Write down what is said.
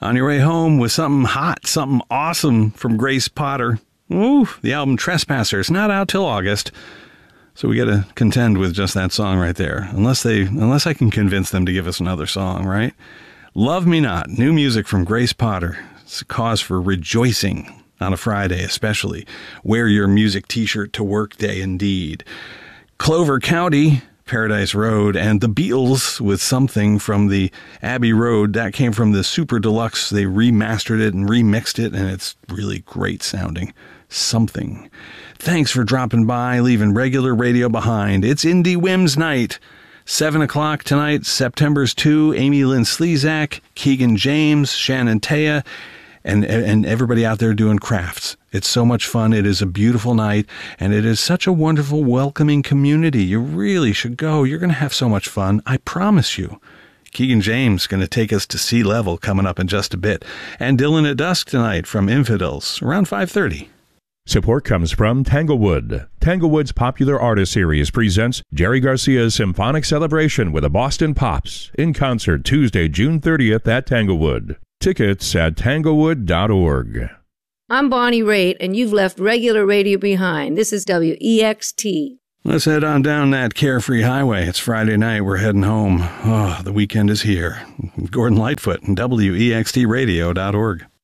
On your way home with something hot, something awesome from Grace Potter. Ooh, the album Trespassers, not out till August. So we got to contend with just that song right there. Unless I can convince them to give us another song, right? Love Me Not, new music from Grace Potter. It's a cause for rejoicing on a Friday, especially. Wear your music t-shirt to work day, indeed. Clover County, Paradise Road, and the Beatles with Something from the Abbey Road. That came from the Super Deluxe. They remastered it and remixed it, and it's really great sounding. Something. Thanks for dropping by, leaving regular radio behind. It's Indie Whims Night. 7 o'clock tonight, September's 2, Amy Lynn Slezak, Keegan James, Shannon Taya, and everybody out there doing crafts. It's so much fun. It is a beautiful night, and it is such a wonderful, welcoming community. You really should go. You're going to have so much fun. I promise you. Keegan James going to take us to Sea Level coming up in just a bit. And Dylan at Dusk tonight from Infidels, around 5:30. Support comes from Tanglewood. Tanglewood's Popular Artist Series presents Jerry Garcia's Symphonic Celebration with the Boston Pops in concert Tuesday, June 30th at Tanglewood. Tickets at tanglewood.org. I'm Bonnie Raitt, and you've left regular radio behind. This is WEXT. Let's head on down that carefree highway. It's Friday night. We're heading home. Oh, the weekend is here. Gordon Lightfoot, WEXTradio.org.